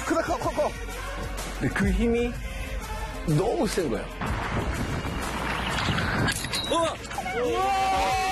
크다, 커. 근데 그 힘이 너무 센 거예요. 우와!